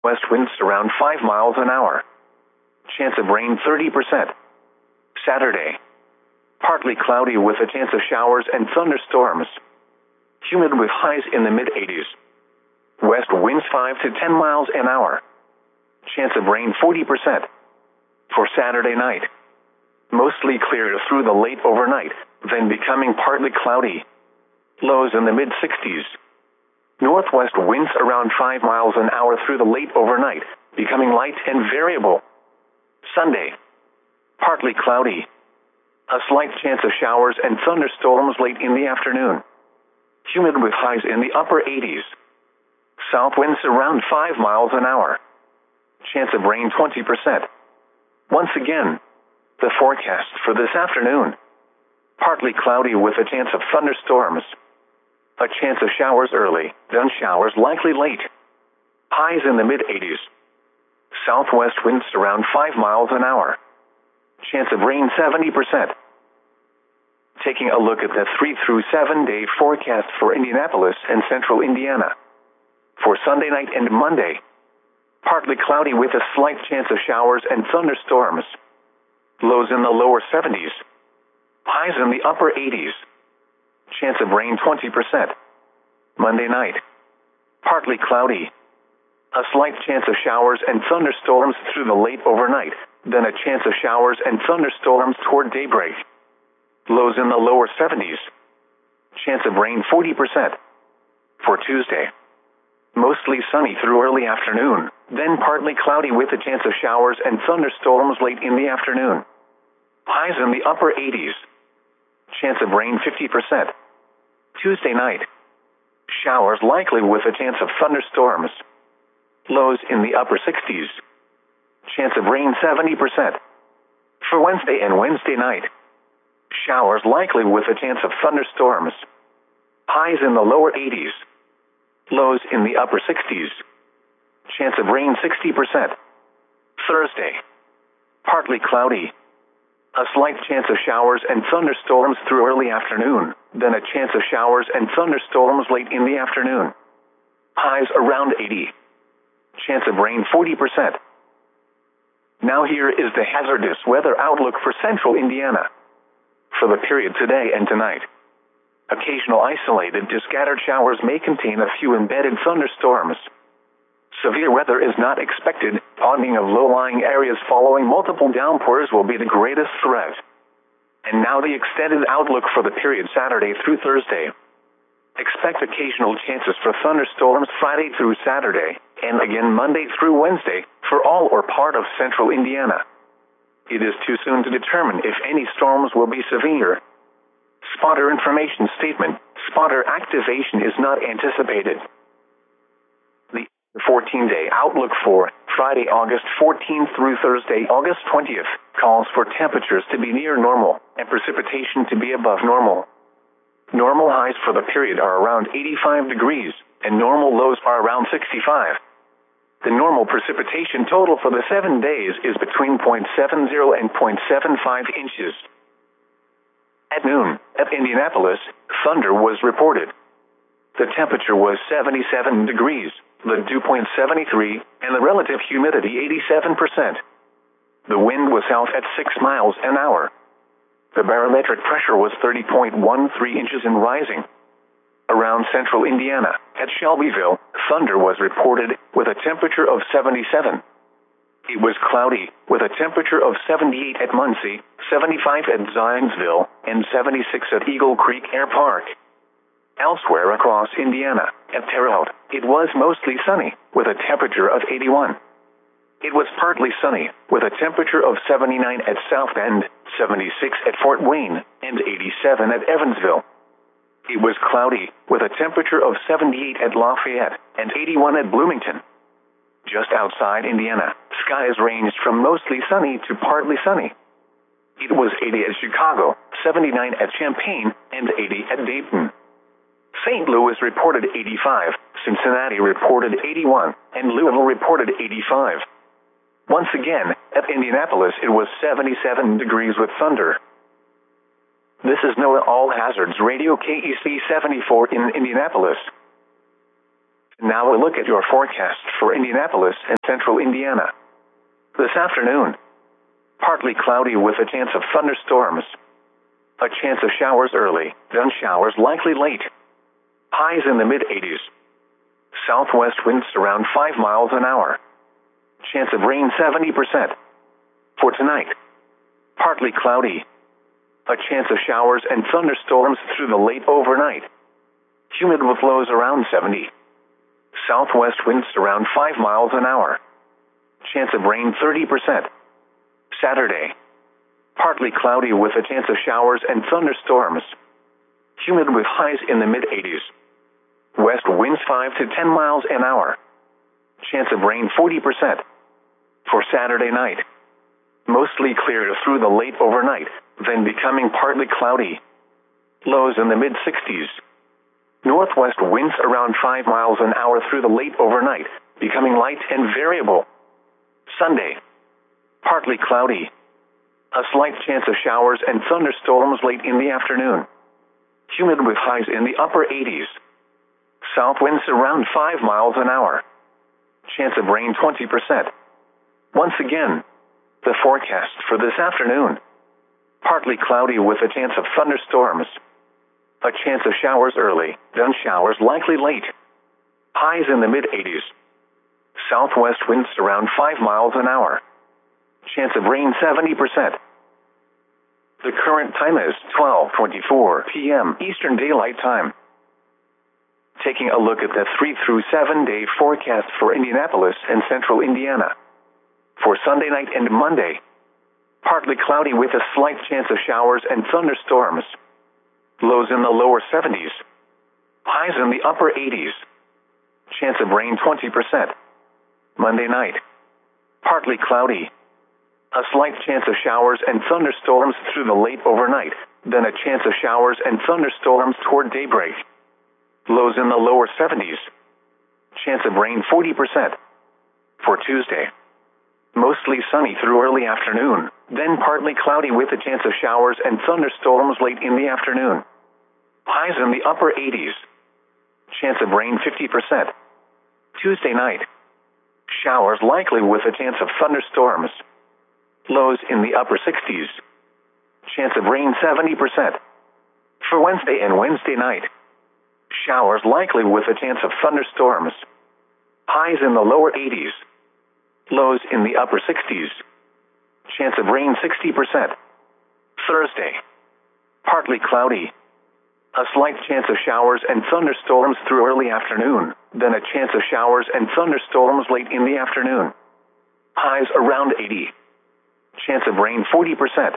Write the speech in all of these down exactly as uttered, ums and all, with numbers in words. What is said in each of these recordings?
West winds around five miles an hour. Chance of rain thirty percent. Saturday. Partly cloudy with a chance of showers and thunderstorms. Humid with highs in the mid eighties. West winds five to ten miles an hour. Chance of rain forty percent. For Saturday night. Mostly clear through the late overnight, then becoming partly cloudy. Lows in the mid sixties. Northwest winds around five miles an hour through the late overnight, becoming light and variable. Sunday. Partly cloudy. A slight chance of showers and thunderstorms late in the afternoon. Humid with highs in the upper eighties. South winds around five miles an hour. Chance of rain twenty percent. Once again, the forecast for this afternoon. Partly cloudy with a chance of thunderstorms. A chance of showers early, then showers likely late. Highs in the mid eighties. Southwest winds around five miles an hour. Chance of rain seventy percent. Taking a look at the three through seven day forecast for Indianapolis and central Indiana. For Sunday night and Monday. Partly cloudy with a slight chance of showers and thunderstorms. Lows in the lower seventies. Highs in the upper eighties. Chance of rain twenty percent. Monday night. Partly cloudy. A slight chance of showers and thunderstorms through the late overnight, then a chance of showers and thunderstorms toward daybreak. Lows in the lower seventies. Chance of rain forty percent. For Tuesday. Mostly sunny through early afternoon, then partly cloudy with a chance of showers and thunderstorms late in the afternoon. Highs in the upper eighties. Chance of rain fifty percent. Tuesday night. Showers likely with a chance of thunderstorms. Lows in the upper sixties. Chance of rain seventy percent. For Wednesday and Wednesday night. Showers likely with a chance of thunderstorms. Highs in the lower eighties. Lows in the upper sixties. Chance of rain sixty percent. Thursday. Partly cloudy. A slight chance of showers and thunderstorms through early afternoon, then a chance of showers and thunderstorms late in the afternoon. Highs around eighty. Chance of rain forty percent. Now here is the hazardous weather outlook for central Indiana. For the period today and tonight. Occasional isolated to scattered showers may contain a few embedded thunderstorms. Severe weather is not expected. Ponding of low-lying areas following multiple downpours will be the greatest threat. And now the extended outlook for the period Saturday through Thursday. Expect occasional chances for thunderstorms Friday through Saturday, and again Monday through Wednesday, for all or part of central Indiana. It is too soon to determine if any storms will be severe. Spotter information statement. Spotter activation is not anticipated. The fourteen-day outlook for Friday, August fourteenth through Thursday, August twentieth, calls for temperatures to be near normal and precipitation to be above normal. Normal highs for the period are around eighty-five degrees, and normal lows are around sixty-five. The normal precipitation total for the seven days is between zero point seven zero and zero point seven five inches. At noon, at Indianapolis, thunder was reported. The temperature was seventy-seven degrees, the dew point seventy-three, and the relative humidity eighty-seven percent. The wind was south at six miles an hour. The barometric pressure was thirty point one three inches and rising. Around central Indiana, at Shelbyville, thunder was reported with a temperature of seventy-seven. It was cloudy, with a temperature of seventy-eight at Muncie, seventy-five at Zionsville, and seventy-six at Eagle Creek Air Park. Elsewhere across Indiana, at Terre Haute, it was mostly sunny, with a temperature of eighty-one. It was partly sunny, with a temperature of seventy-nine at South Bend, seventy-six at Fort Wayne, and eighty-seven at Evansville. It was cloudy, with a temperature of seventy-eight at Lafayette, and eighty-one at Bloomington. Just outside Indiana, skies ranged from mostly sunny to partly sunny. It was eighty at Chicago, seventy-nine at Champaign, and eighty at Dayton. Saint Louis reported eighty-five, Cincinnati reported eighty-one, and Louisville reported eighty-five. Once again, at Indianapolis it was seventy-seven degrees with thunder. This is NOAA All Hazards Radio K E C seventy-four in Indianapolis. Now we look at your forecast for Indianapolis and central Indiana. This afternoon, partly cloudy with a chance of thunderstorms. A chance of showers early, then showers likely late. Highs in the mid eighties. Southwest winds around five miles an hour. Chance of rain seventy percent. For tonight, partly cloudy. A chance of showers and thunderstorms through the late overnight. Humid with lows around seventy. Southwest winds around five miles an hour. Chance of rain thirty percent. Saturday, partly cloudy with a chance of showers and thunderstorms. Humid with highs in the mid eighties. West winds five to ten miles an hour. Chance of rain forty percent. For Saturday night, mostly clear through the late overnight, then becoming partly cloudy. Lows in the mid sixties. Northwest winds around five miles an hour through the late overnight, becoming light and variable. Sunday, partly cloudy. A slight chance of showers and thunderstorms late in the afternoon. Humid with highs in the upper eighties. South winds around five miles an hour. Chance of rain twenty percent. Once again, the forecast for this afternoon. Partly cloudy with a chance of thunderstorms. A chance of showers early, then showers likely late. Highs in the mid eighties. Southwest winds around five miles an hour. Chance of rain seventy percent. The current time is twelve twenty-four p m Eastern Daylight Time. Taking a look at the three through seven day forecast for Indianapolis and central Indiana. For Sunday night and Monday, partly cloudy with a slight chance of showers and thunderstorms. Lows in the lower seventies. Highs in the upper eighties. Chance of rain twenty percent. Monday night, partly cloudy. A slight chance of showers and thunderstorms through the late overnight, then a chance of showers and thunderstorms toward daybreak. Lows in the lower seventies. Chance of rain forty percent. For Tuesday, mostly sunny through early afternoon, then partly cloudy with a chance of showers and thunderstorms late in the afternoon. Highs in the upper eighties. Chance of rain fifty percent. Tuesday night, showers likely with a chance of thunderstorms. Lows in the upper sixties. Chance of rain seventy percent. For Wednesday and Wednesday night, showers likely with a chance of thunderstorms. Highs in the lower eighties. Lows in the upper sixties. Chance of rain sixty percent. Thursday, partly cloudy. A slight chance of showers and thunderstorms through early afternoon, then a chance of showers and thunderstorms late in the afternoon. Highs around eighty. Chance of rain forty percent.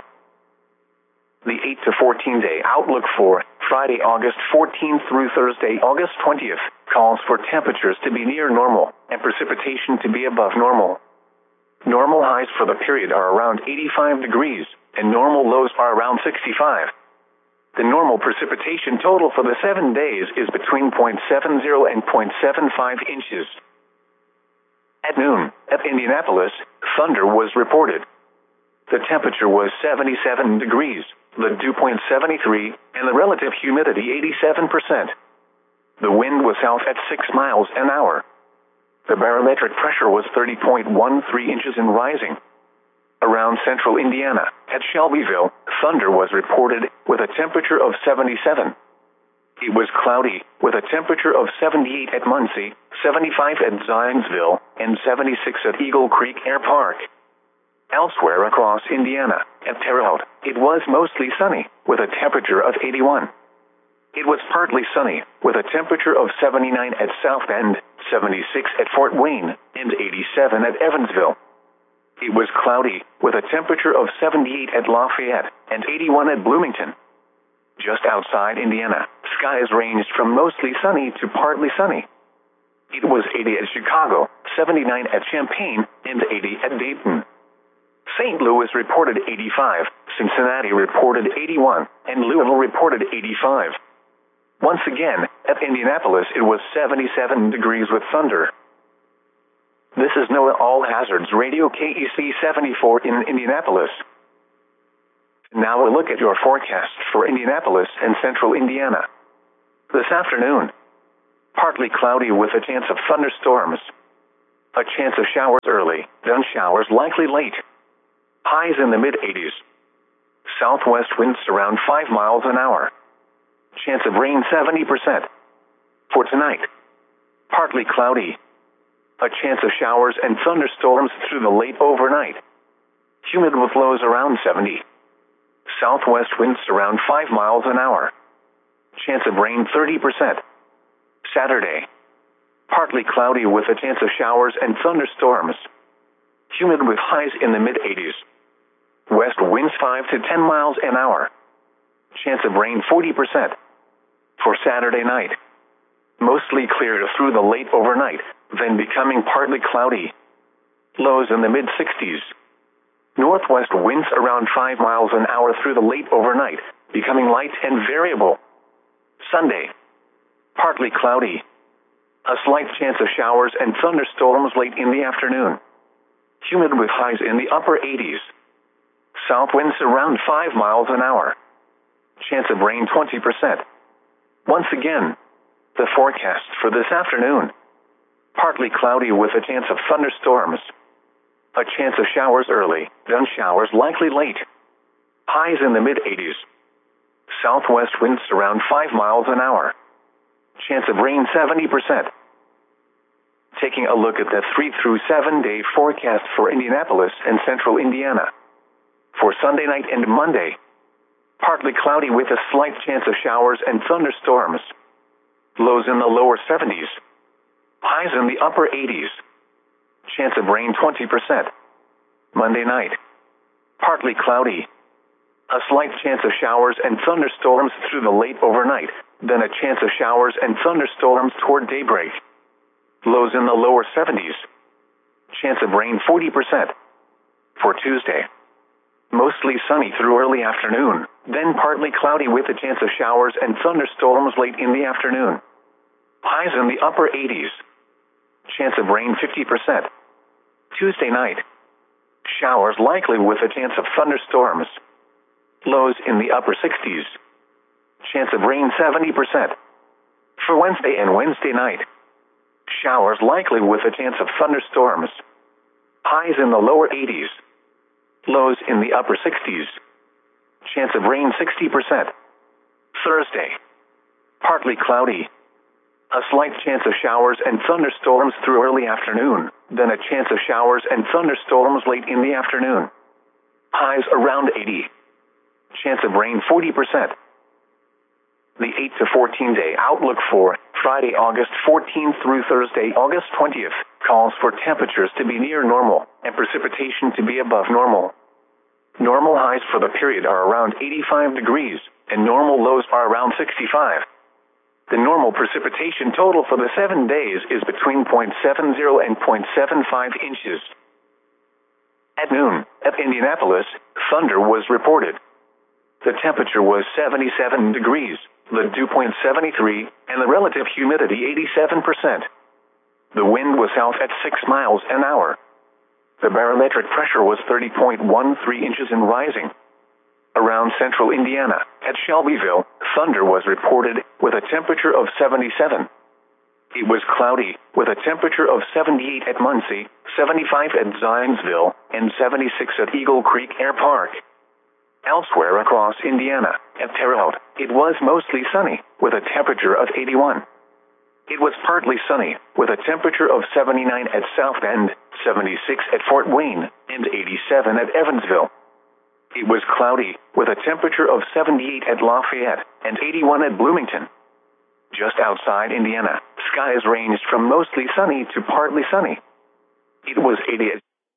The eight to fourteen day outlook for Friday, August fourteenth through Thursday, August twentieth, calls for temperatures to be near normal and precipitation to be above normal. Normal highs for the period are around eighty-five degrees, and normal lows are around sixty-five. The normal precipitation total for the seven days is between zero point seven zero and zero point seven five inches. At noon, at Indianapolis, thunder was reported. The temperature was seventy-seven degrees, the dew point seventy-three, and the relative humidity eighty-seven percent. The wind was south at six miles an hour. The barometric pressure was thirty point one three inches and rising. Around central Indiana, at Shelbyville, thunder was reported with a temperature of seventy-seven. It was cloudy, with a temperature of seventy-eight at Muncie, seventy-five at Zionsville, and seventy-six at Eagle Creek Air Park. Elsewhere across Indiana, at Terre Haute, it was mostly sunny, with a temperature of eighty-one. It was partly sunny, with a temperature of seventy-nine at South Bend, seventy-six at Fort Wayne, and eighty-seven at Evansville. It was cloudy, with a temperature of seventy-eight at Lafayette, and eighty-one at Bloomington. Just outside Indiana, skies ranged from mostly sunny to partly sunny. It was eighty at Chicago, seventy-nine at Champaign, and eighty at Dayton. Saint Louis reported eighty-five, Cincinnati reported eighty-one, and Louisville reported eighty-five. Once again, at Indianapolis it was seventy-seven degrees with thunder. This is NOAA All Hazards Radio K E C seventy-four in Indianapolis. Now we'll look at your forecast for Indianapolis and central Indiana. This afternoon, Partly cloudy with a chance of thunderstorms. A chance of showers early, then showers likely late. Highs in the mid eighties. Southwest winds around five miles an hour. Chance of rain seventy percent. For tonight, partly cloudy. A chance of showers and thunderstorms through the late overnight. Humid with lows around seventy. Southwest winds around five miles an hour. Chance of rain thirty percent. Saturday, partly cloudy with a chance of showers and thunderstorms. Humid with highs in the mid eighties. West winds five to ten miles an hour. Chance of rain forty percent. For Saturday night, mostly clear through the late overnight, then becoming partly cloudy. Lows in the mid sixties. Northwest winds around five miles an hour through the late overnight, becoming light and variable. Sunday, partly cloudy. A slight chance of showers and thunderstorms late in the afternoon. Humid with highs in the upper eighties. South winds around five miles an hour. Chance of rain twenty percent. Once again, the forecast for this afternoon. Partly cloudy with a chance of thunderstorms. A chance of showers early, then showers likely late. Highs in the mid eighties. Southwest winds around five miles an hour. Chance of rain seventy percent. Taking a look at the three through seven day forecast for Indianapolis and central Indiana. For Sunday night and Monday, partly cloudy with a slight chance of showers and thunderstorms. Lows in the lower seventies. Highs in the upper eighties. Chance of rain twenty percent. Monday night, partly cloudy. A slight chance of showers and thunderstorms through the late overnight, then a chance of showers and thunderstorms toward daybreak. Lows in the lower seventies. Chance of rain forty percent. For Tuesday, mostly sunny through early afternoon, then partly cloudy with a chance of showers and thunderstorms late in the afternoon. Highs in the upper eighties. Chance of rain fifty percent. Tuesday night, showers likely with a chance of thunderstorms. Lows in the upper sixties. Chance of rain seventy percent. For Wednesday and Wednesday night, showers likely with a chance of thunderstorms. Highs in the lower eighties. Lows in the upper sixties. Chance of rain sixty percent. Thursday, partly cloudy. A slight chance of showers and thunderstorms through early afternoon, then a chance of showers and thunderstorms late in the afternoon. Highs around eighty. Chance of rain forty percent. The eight to fourteen day outlook for Friday, August fourteenth through Thursday, August twentieth, calls for temperatures to be near normal and precipitation to be above normal. Normal highs for the period are around eighty-five degrees, and normal lows are around sixty-five. The normal precipitation total for the seven days is between zero point seven zero and zero point seven five inches. At noon, at Indianapolis, thunder was reported. The temperature was seventy-seven degrees, the dew point seventy-three, and the relative humidity eighty-seven percent. The wind was south at six miles an hour. The barometric pressure was thirty point one three inches and rising. Around central Indiana, at Shelbyville, thunder was reported with a temperature of seventy-seven. It was cloudy, with a temperature of seventy-eight at Muncie, seventy-five at Zionsville, and seventy-six at Eagle Creek Air Park. Elsewhere across Indiana, at Terre Haute, it was mostly sunny, with a temperature of eighty-one. It was partly sunny, with a temperature of seventy-nine at South Bend, seventy-six at Fort Wayne, and eighty-seven at Evansville. It was cloudy, with a temperature of seventy-eight at Lafayette, and eighty-one at Bloomington. Just outside Indiana, skies ranged from mostly sunny to partly sunny. It was eighty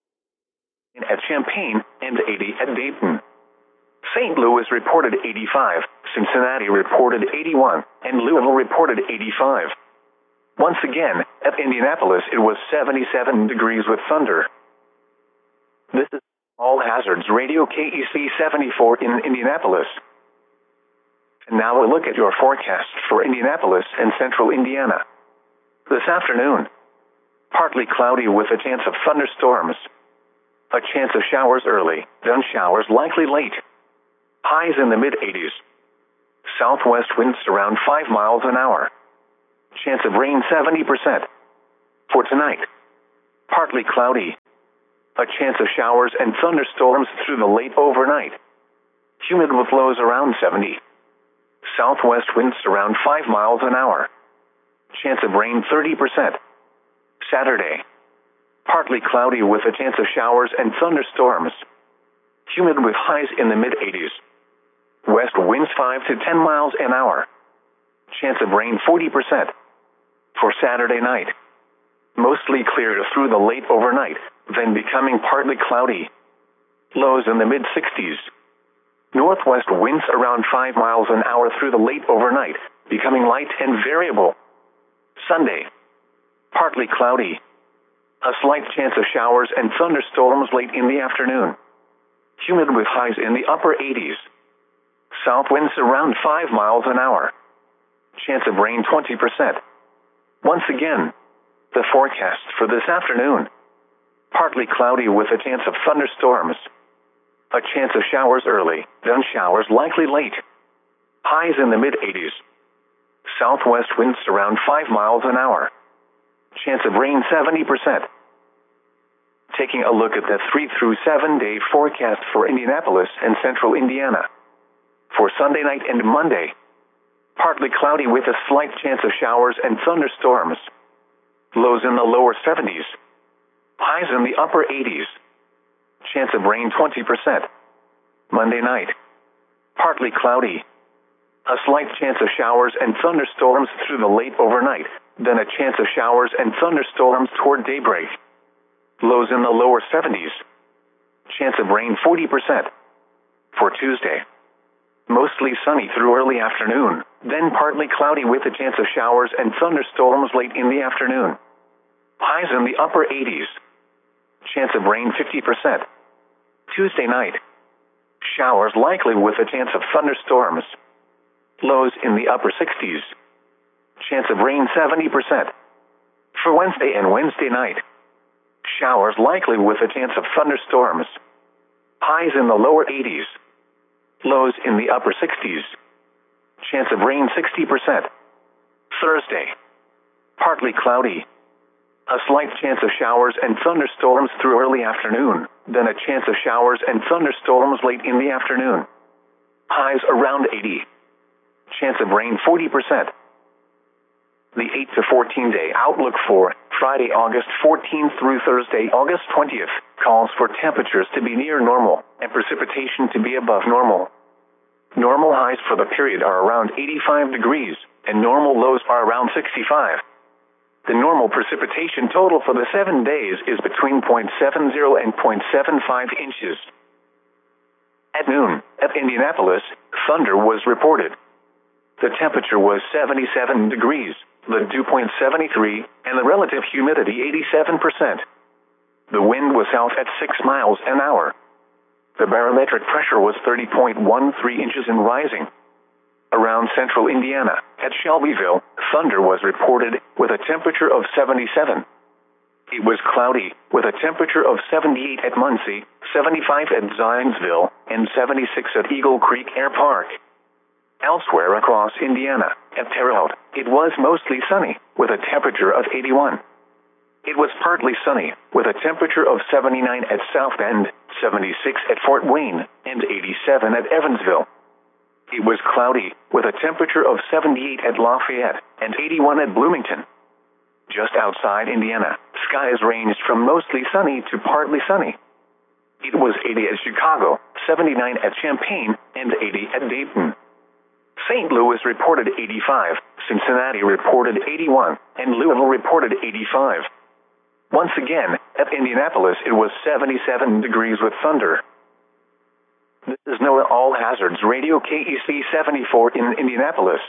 at Champaign, and eighty at Dayton. Saint Louis reported eighty-five, Cincinnati reported eighty-one, and Louisville reported eighty-five. Once again, at Indianapolis it was seventy-seven degrees with thunder. This is All Hazards Radio K E C seventy-four in Indianapolis. And now a look at your forecast for Indianapolis and central Indiana. This afternoon, partly cloudy with a chance of thunderstorms. A chance of showers early, then showers likely late. Highs in the mid eighties. Southwest winds around five miles an hour. Chance of rain seventy percent. For tonight, partly cloudy. A chance of showers and thunderstorms through the late overnight. Humid with lows around seventy. Southwest winds around five miles an hour. Chance of rain thirty percent. Saturday, partly cloudy with a chance of showers and thunderstorms. Humid with highs in the mid eighties. West winds five to ten miles an hour. Chance of rain forty percent. For Saturday night, mostly clear through the late overnight, then becoming partly cloudy. Lows in the mid sixties. Northwest winds around five miles an hour through the late overnight, becoming light and variable. Sunday, partly cloudy. A slight chance of showers and thunderstorms late in the afternoon. Humid with highs in the upper eighties. South winds around five miles an hour. Chance of rain twenty percent. Once again, the forecast for this afternoon. Partly cloudy with a chance of thunderstorms. A chance of showers early, then showers likely late. Highs in the mid eighties. Southwest winds around five miles an hour. Chance of rain seventy percent. Taking a look at the three through seven day forecast for Indianapolis and central Indiana. For Sunday night and Monday, partly cloudy with a slight chance of showers and thunderstorms. Lows in the lower seventies. Highs in the upper eighties. Chance of rain twenty percent. Monday night, partly cloudy. A slight chance of showers and thunderstorms through the late overnight, then a chance of showers and thunderstorms toward daybreak. Lows in the lower seventies. Chance of rain forty percent. For Tuesday, mostly sunny through early afternoon, then partly cloudy with a chance of showers and thunderstorms late in the afternoon. Highs in the upper eighties. Chance of rain fifty percent. Tuesday night, showers likely with a chance of thunderstorms. Lows in the upper sixties. Chance of rain seventy percent. For Wednesday and Wednesday night, showers likely with a chance of thunderstorms. Highs in the lower eighties. Lows in the upper sixties. Chance of rain sixty percent. Thursday, partly cloudy. A slight chance of showers and thunderstorms through early afternoon, then a chance of showers and thunderstorms late in the afternoon. Highs around eighty. Chance of rain forty percent. The eight to fourteen day outlook for Friday, August fourteenth through Thursday, August twentieth, calls for temperatures to be near normal and precipitation to be above normal. Normal highs for the period are around eighty-five degrees, and normal lows are around sixty-five. The normal precipitation total for the seven days is between zero point seven zero and zero point seven five inches. At noon, at Indianapolis, thunder was reported. The temperature was seventy-seven degrees, the dew point seventy-three, and the relative humidity eighty-seven percent. The wind was south at six miles an hour. The barometric pressure was thirty point one three inches and rising. Around central Indiana, at Shelbyville, thunder was reported with a temperature of seventy-seven. It was cloudy, with a temperature of seventy-eight at Muncie, seventy-five at Zionsville, and seventy-six at Eagle Creek Air Park. Elsewhere across Indiana, at Terre Haute, it was mostly sunny, with a temperature of eighty-one. It was partly sunny, with a temperature of seventy-nine at South Bend, seventy-six at Fort Wayne, and eighty-seven at Evansville. It was cloudy, with a temperature of seventy-eight at Lafayette, and eighty-one at Bloomington. Just outside Indiana, skies ranged from mostly sunny to partly sunny. It was eighty at Chicago, seventy-nine at Champaign, and eighty at Dayton. Saint Louis reported eighty-five, Cincinnati reported eighty-one, and Louisville reported eighty-five. Once again, at Indianapolis it was seventy-seven degrees with thunder. This is NOAA All Hazards Radio K E C seventy-four in Indianapolis.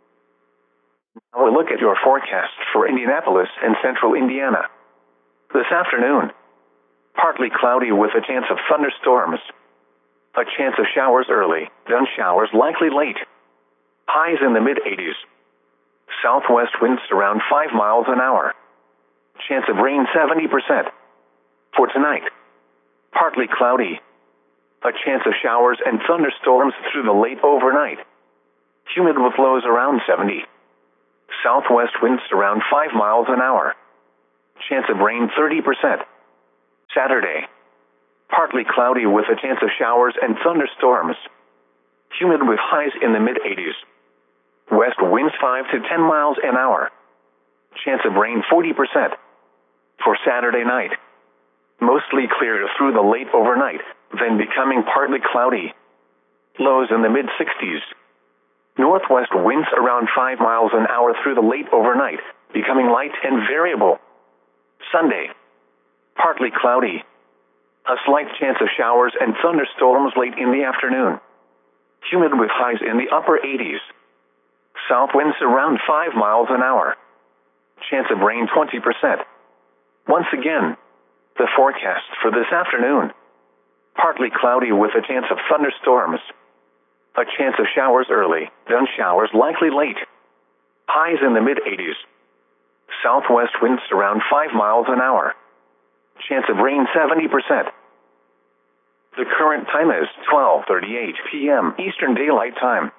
Now a look at your forecast for Indianapolis and central Indiana. This afternoon, partly cloudy with a chance of thunderstorms. A chance of showers early, then showers likely late. Highs in the mid eighties. Southwest winds around five miles an hour. Chance of rain seventy percent. For tonight, partly cloudy. A chance of showers and thunderstorms through the late overnight. Humid with lows around seventy. Southwest winds around five miles an hour. Chance of rain thirty percent. Saturday. Partly cloudy with a chance of showers and thunderstorms. Humid with highs in the mid eighties. West winds five to ten miles an hour. Chance of rain forty percent. For Saturday night. Mostly clear through the late overnight, then becoming partly cloudy. Lows in the mid sixties. Northwest winds around five miles an hour through the late overnight, becoming light and variable. Sunday. Partly cloudy. A slight chance of showers and thunderstorms late in the afternoon. Humid with highs in the upper eighties. South winds around five miles an hour. Chance of rain twenty percent. Once again, the forecast for this afternoon. Partly cloudy with a chance of thunderstorms. A chance of showers early, then showers likely late. Highs in the mid eighties. Southwest winds around five miles an hour. Chance of rain seventy percent. The current time is twelve thirty-eight p m Eastern Daylight Time.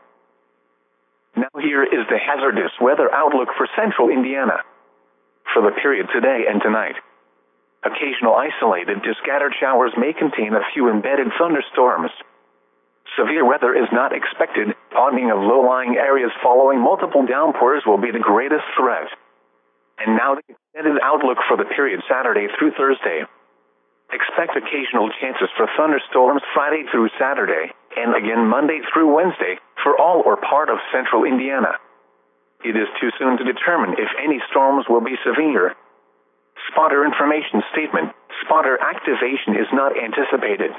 Now here is the hazardous weather outlook for central Indiana. For the period today and tonight. Occasional isolated to scattered showers may contain a few embedded thunderstorms. Severe weather is not expected. Ponding of low-lying areas following multiple downpours will be the greatest threat. And now the extended outlook for the period Saturday through Thursday. Expect occasional chances for thunderstorms Friday through Saturday, and again Monday through Wednesday, for all or part of central Indiana. It is too soon to determine if any storms will be severe. Spotter information statement: spotter activation is not anticipated.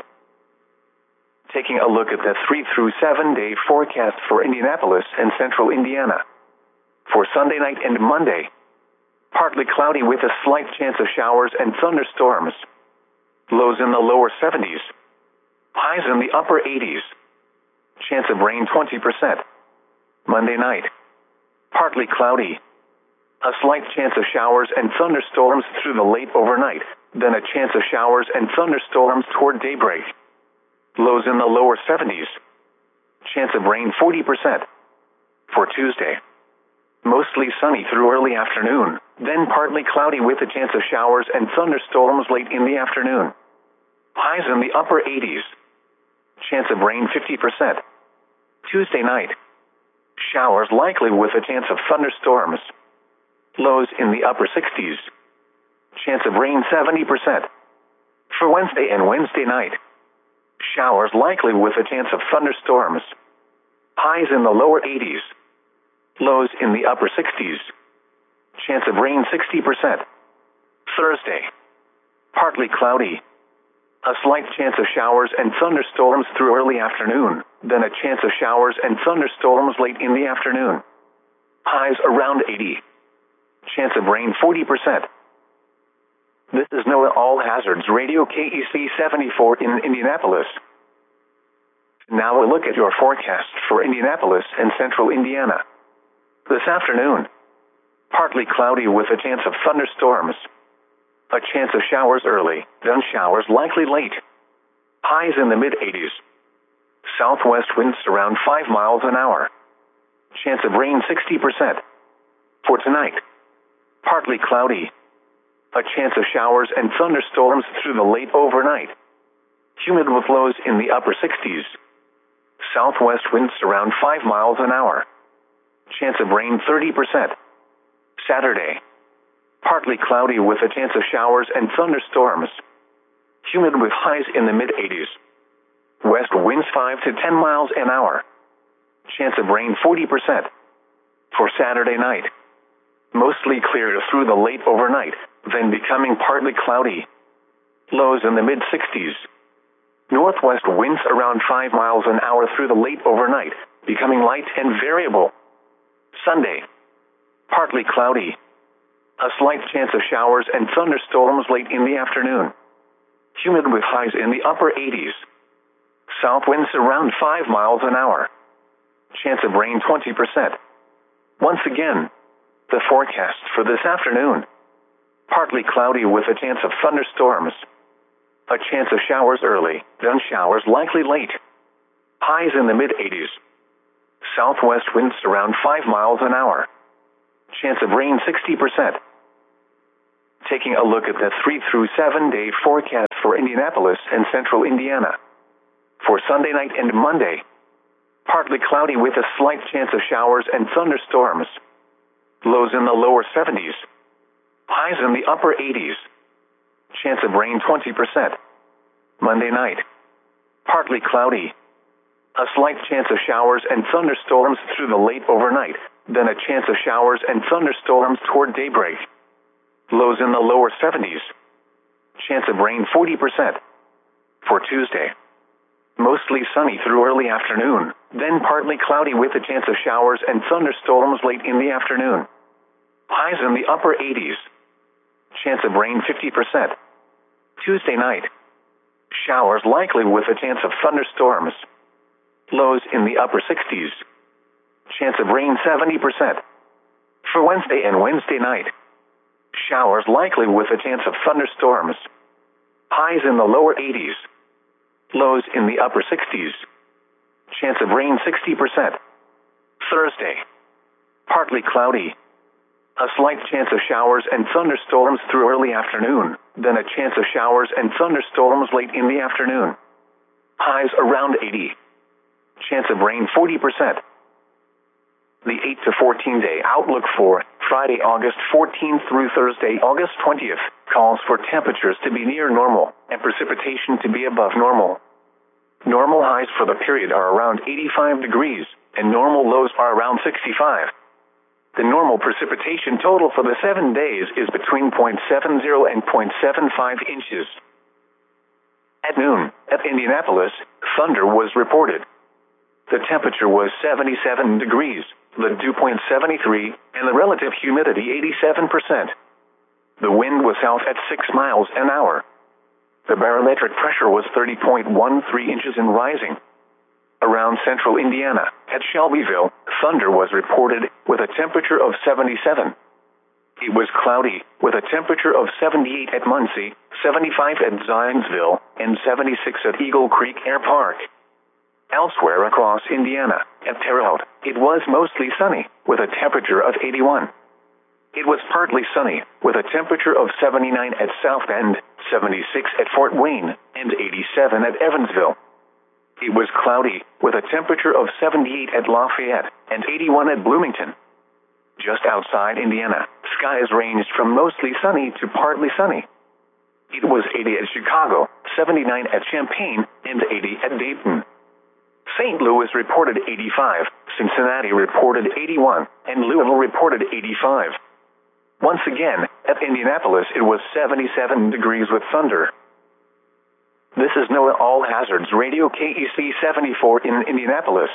Taking a look at the three through seven day forecast for Indianapolis and central Indiana. For Sunday night and Monday, partly cloudy with a slight chance of showers and thunderstorms. Lows in the lower seventies. Highs in the upper eighties. Chance of rain twenty percent. Monday night. Partly cloudy. A slight chance of showers and thunderstorms through the late overnight, then a chance of showers and thunderstorms toward daybreak. Lows in the lower seventies. Chance of rain forty percent. For Tuesday. Mostly sunny through early afternoon, then partly cloudy with a chance of showers and thunderstorms late in the afternoon. Highs in the upper eighties. Chance of rain fifty percent. Tuesday night. Showers likely with a chance of thunderstorms. Lows in the upper sixties. Chance of rain seventy percent. For Wednesday and Wednesday night. Showers likely with a chance of thunderstorms. Highs in the lower eighties. Lows in the upper sixties. Chance of rain sixty percent. Thursday. Partly cloudy. A slight chance of showers and thunderstorms through early afternoon, then a chance of showers and thunderstorms late in the afternoon. Highs around eighty. Chance of rain forty percent. This is NOAA All Hazards Radio K E C seventy-four in Indianapolis. Now a look at your forecast for Indianapolis and central Indiana. This afternoon, partly cloudy with a chance of thunderstorms. A chance of showers early, then showers likely late. Highs in the mid eighties. Southwest winds around five miles an hour. Chance of rain sixty percent. For tonight, partly cloudy. A chance of showers and thunderstorms through the late overnight. Humid with lows in the upper sixties. Southwest winds around five miles an hour. Chance of rain thirty percent. Saturday. Partly cloudy with a chance of showers and thunderstorms. Humid with highs in the mid eighties. West winds five to ten miles an hour. Chance of rain forty percent. For Saturday night. Mostly clear through the late overnight, then becoming partly cloudy. Lows in the mid sixties. Northwest winds around five miles an hour through the late overnight, becoming light and variable. Sunday. Partly cloudy. A slight chance of showers and thunderstorms late in the afternoon. Humid with highs in the upper eighties. South winds around five miles an hour. Chance of rain twenty percent. Once again, the forecast for this afternoon. Partly cloudy with a chance of thunderstorms. A chance of showers early, then showers likely late. Highs in the mid eighties. Southwest winds around five miles an hour. Chance of rain sixty percent. Taking a look at the three through seven day forecast for Indianapolis and central Indiana. For Sunday night and Monday, partly cloudy with a slight chance of showers and thunderstorms. Lows in the lower seventies. Highs in the upper eighties. Chance of rain twenty percent. Monday night, partly cloudy. A slight chance of showers and thunderstorms through the late overnight, then a chance of showers and thunderstorms toward daybreak. Lows in the lower seventies. Chance of rain forty percent. For Tuesday, mostly sunny through early afternoon, then partly cloudy with a chance of showers and thunderstorms late in the afternoon. Highs in the upper eighties. Chance of rain fifty percent. Tuesday night, showers likely with a chance of thunderstorms. Lows in the upper sixties. Chance of rain seventy percent. For Wednesday and Wednesday night, showers likely with a chance of thunderstorms. Highs in the lower eighties. Lows in the upper sixties. Chance of rain sixty percent. Thursday, partly cloudy. A slight chance of showers and thunderstorms through early afternoon, then a chance of showers and thunderstorms late in the afternoon. Highs around eighty. Chance of rain forty percent. The eight to fourteen day outlook for Friday, August fourteenth through Thursday, August twentieth, calls for temperatures to be near normal and precipitation to be above normal. Normal highs for the period are around eighty-five degrees, and normal lows are around sixty-five. The normal precipitation total for the seven days is between zero point seven zero and zero point seven five inches. At noon, at Indianapolis, thunder was reported. The temperature was seventy-seven degrees, the dew point seventy-three, and the relative humidity eighty-seven percent. The wind was south at six miles an hour. The barometric pressure was thirty point one three inches and rising. Around central Indiana, at Shelbyville, thunder was reported with a temperature of seventy-seven. It was cloudy, with a temperature of seventy-eight at Muncie, seventy-five at Zionsville, and seventy-six at Eagle Creek Air Park. Elsewhere across Indiana, at Terre Haute, it was mostly sunny, with a temperature of eighty-one. It was partly sunny, with a temperature of seventy-nine at South Bend, seventy-six at Fort Wayne, and eighty-seven at Evansville. It was cloudy, with a temperature of seventy-eight at Lafayette, and eighty-one at Bloomington. Just outside Indiana, skies ranged from mostly sunny to partly sunny. It was eighty at Chicago, seventy-nine at Champaign, and eighty at Dayton. Saint Louis reported eighty-five, Cincinnati reported eighty-one, and Louisville reported eighty-five. Once again, at Indianapolis it was seventy-seven degrees with thunder. This is NOAA All Hazards Radio K E C seventy-four in Indianapolis.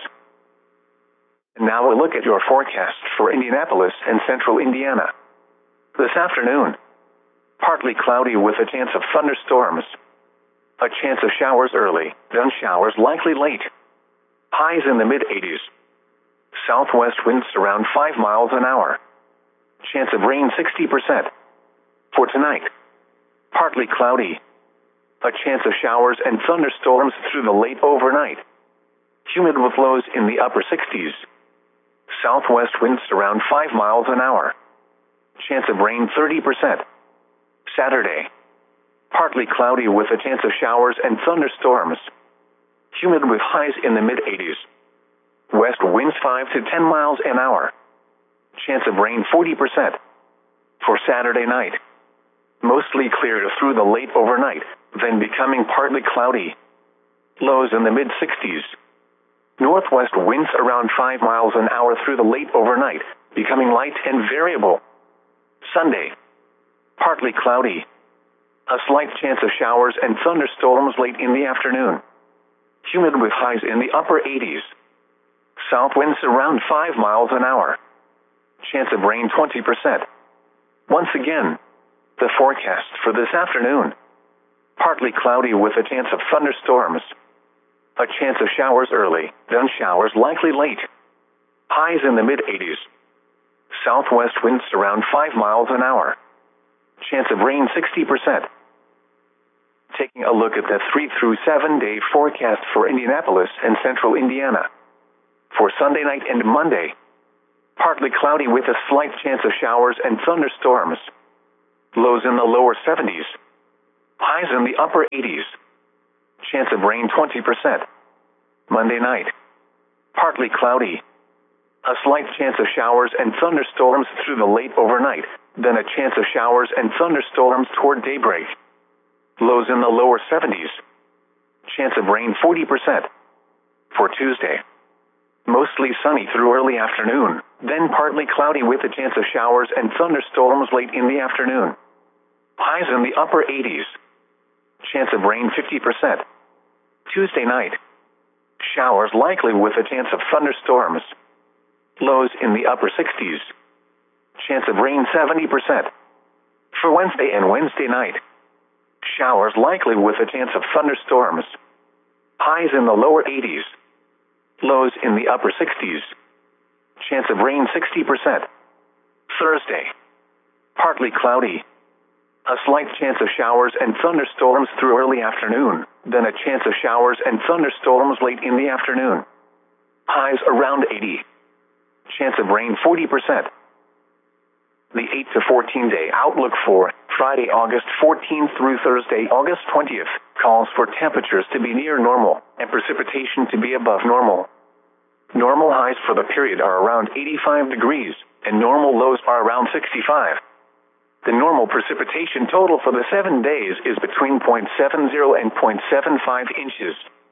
Now a look at your forecast for Indianapolis and central Indiana. This afternoon, partly cloudy with a chance of thunderstorms. A chance of showers early, then showers likely late. Highs in the mid-eighties. Southwest winds around five miles an hour. Chance of rain sixty percent. For tonight, partly cloudy. A chance of showers and thunderstorms through the late overnight. Humid with lows in the upper sixties. Southwest winds around five miles an hour. Chance of rain thirty percent. Saturday, partly cloudy with a chance of showers and thunderstorms. Humid with highs in the mid-eighties. West winds five to ten miles an hour. Chance of rain forty percent. For Saturday night, mostly clear through the late overnight, then becoming partly cloudy. Lows in the mid-sixties. Northwest winds around five miles an hour through the late overnight, becoming light and variable. Sunday, partly cloudy. A slight chance of showers and thunderstorms late in the afternoon. Humid with highs in the upper eighties. South winds around five miles an hour. Chance of rain twenty percent. Once again, the forecast for this afternoon. Partly cloudy with a chance of thunderstorms. A chance of showers early, then showers likely late. Highs in the mid-eighties. Southwest winds around five miles an hour. Chance of rain sixty percent. Taking a look at the three through seven day forecast for Indianapolis and central Indiana. For Sunday night and Monday, Partly cloudy with a slight chance of showers and thunderstorms. Lows in the lower seventies. Highs in the upper eighties. Chance of rain twenty percent. Monday night. Partly cloudy. A slight chance of showers and thunderstorms through the late overnight, then a chance of showers and thunderstorms toward daybreak. Lows in the lower seventies. Chance of rain forty percent. For Tuesday. Mostly sunny through early afternoon, then partly cloudy with a chance of showers and thunderstorms late in the afternoon. Highs in the upper eighties. Chance of rain fifty percent. Tuesday night. Showers likely with a chance of thunderstorms. Lows in the upper sixties. Chance of rain seventy percent. For Wednesday and Wednesday night. Showers likely with a chance of thunderstorms. Highs in the lower eighties. Lows in the upper sixties. Chance of rain sixty percent. Thursday. Partly cloudy. A slight chance of showers and thunderstorms through early afternoon, then a chance of showers and thunderstorms late in the afternoon. Highs around eighty. Chance of rain forty percent. The eight to fourteen day outlook for Friday, August fourteenth through Thursday, August twentieth, calls for temperatures to be near normal and precipitation to be above normal. Normal highs for the period are around eighty-five degrees, and normal lows are around sixty-five. The normal precipitation total for the seven days is between zero point seven zero and zero point seven five inches.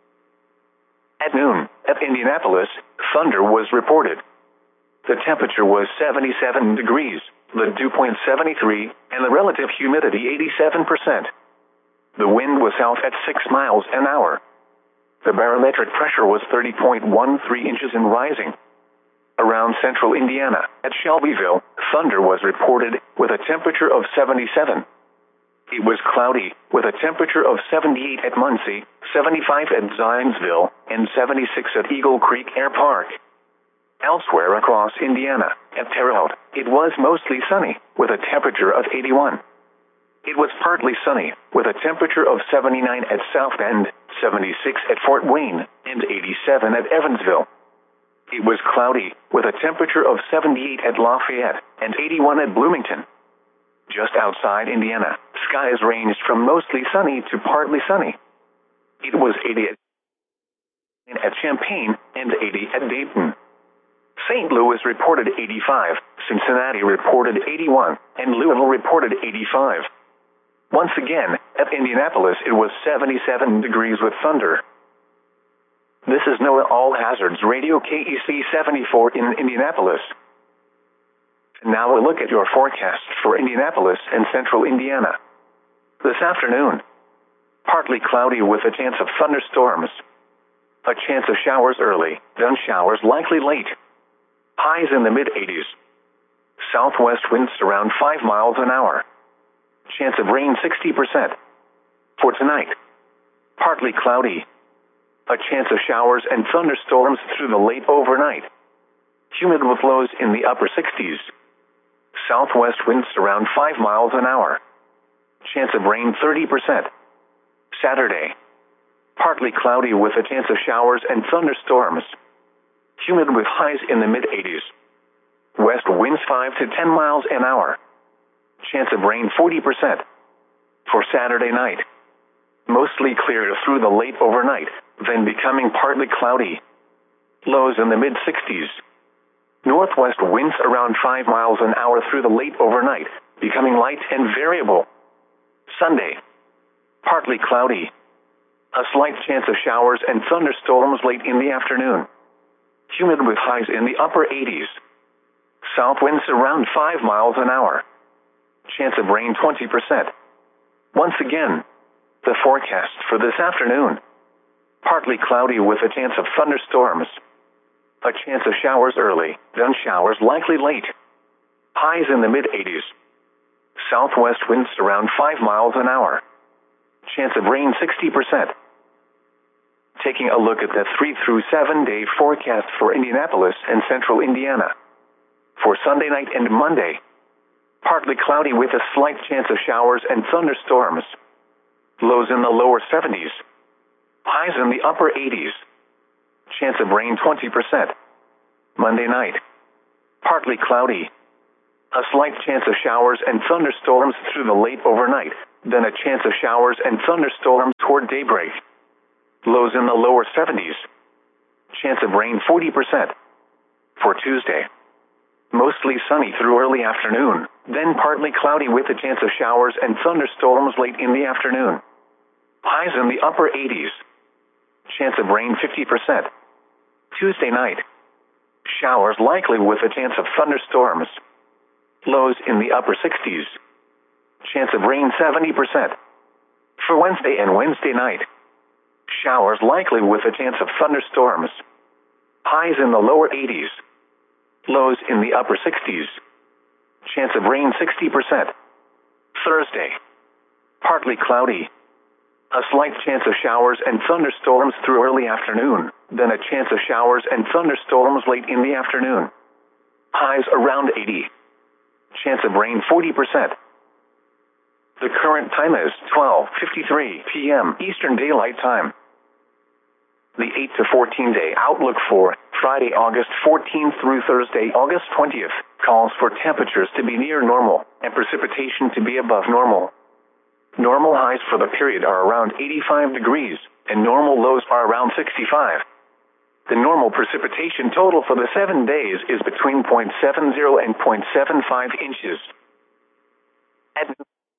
At noon, at Indianapolis, thunder was reported. The temperature was seventy-seven degrees, the dew point seventy-three, and the relative humidity eighty-seven percent. The wind was south at six miles an hour. The barometric pressure was thirty point one three inches and rising. Around central Indiana, at Shelbyville, thunder was reported with a temperature of seventy-seven. It was cloudy, with a temperature of seventy-eight at Muncie, seventy-five at Zionsville, and seventy-six at Eagle Creek Air Park. Elsewhere across Indiana, at Terre Haute, it was mostly sunny, with a temperature of eighty-one. It was partly sunny, with a temperature of seventy-nine at South Bend, seventy-six at Fort Wayne, and eighty-seven at Evansville. It was cloudy, with a temperature of seventy-eight at Lafayette, and eighty-one at Bloomington. Just outside Indiana, skies ranged from mostly sunny to partly sunny. It was eighty at Champaign, and eighty at Dayton. Saint Louis reported eighty-five, Cincinnati reported eighty-one, and Louisville reported eighty-five. Once again, at Indianapolis it was seventy-seven degrees with thunder. This is NOAA All Hazards Radio K E C seventy-four in Indianapolis. Now a look at your forecast for Indianapolis and central Indiana. This afternoon, partly cloudy with a chance of thunderstorms. A chance of showers early, then showers likely late. Highs in the mid eighties. Southwest winds around five miles an hour. Chance of rain sixty percent. For tonight, partly cloudy. A chance of showers and thunderstorms through the late overnight. Humid with lows in the upper sixties. Southwest winds around five miles an hour. Chance of rain thirty percent. Saturday. Partly cloudy with a chance of showers and thunderstorms. Humid with highs in the mid eighties. West winds five to ten miles an hour. Chance of rain forty percent. For Saturday night. Mostly clear through the late overnight, then becoming partly cloudy. Lows in the mid sixties. Northwest winds around five miles an hour through the late overnight, becoming light and variable. Sunday. Partly cloudy. A slight chance of showers and thunderstorms late in the afternoon. Humid with highs in the upper eighties. South winds around five miles an hour. Chance of rain twenty percent. Once again, the forecast for this afternoon. Partly cloudy with a chance of thunderstorms. A chance of showers early, then showers likely late. Highs in the mid eighties. Southwest winds around five miles an hour. Chance of rain sixty percent. Taking a look at the three through seven day forecast for Indianapolis and central Indiana. For Sunday night and Monday, partly cloudy with a slight chance of showers and thunderstorms. Lows in the lower seventies. Highs in the upper eighties. Chance of rain twenty percent. Monday night. partly cloudy. A slight chance of showers and thunderstorms through the late overnight, then a chance of showers and thunderstorms toward daybreak. Lows in the lower seventies. Chance of rain forty percent. For Tuesday, mostly sunny through early afternoon, then partly cloudy with a chance of showers and thunderstorms late in the afternoon. Highs in the upper eighties. Chance of rain fifty percent. Tuesday night, showers likely with a chance of thunderstorms. Lows in the upper sixties. Chance of rain seventy percent. For Wednesday and Wednesday night, showers likely with a chance of thunderstorms. Highs in the lower eighties. Lows in the upper sixties. Chance of rain sixty percent. Thursday, partly cloudy. A slight chance of showers and thunderstorms through early afternoon, then a chance of showers and thunderstorms late in the afternoon. Highs around eighty. Chance of rain forty percent. The current time is twelve fifty-three p m Eastern Daylight Time. The eight to fourteen day outlook for Friday, August fourteenth through Thursday, August twentieth, calls for temperatures to be near normal and precipitation to be above normal. Normal highs for the period are around eighty-five degrees, and normal lows are around sixty-five. The normal precipitation total for the seven days is between zero point seven zero and zero point seven five inches. At